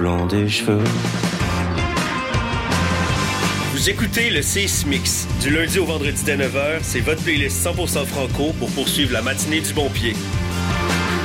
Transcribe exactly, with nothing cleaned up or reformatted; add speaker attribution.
Speaker 1: Long des cheveux.
Speaker 2: Vous écoutez le C S Mix. Du lundi au vendredi dès neuf heures, c'est votre playlist cent pour cent franco pour poursuivre la matinée du bon pied.